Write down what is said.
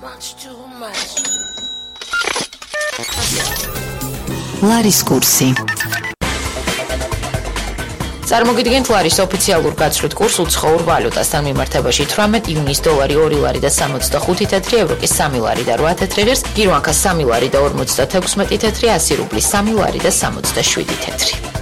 ლარის კურსი. წარმოგიდგენთ ლარის ოფიციალურ გაცვლით კურს უცხოურ ვალუტასთან მიმართებაში 18 იუნის დოლარი 2 ლარი და 65 თეთრი, ევრო კი 3 ლარი და 8 თეთრი ღირს, გირვანკა 3 ლარი და 56 თეთრი, 100 რუბლი 3 ლარი და 67 თეთრი.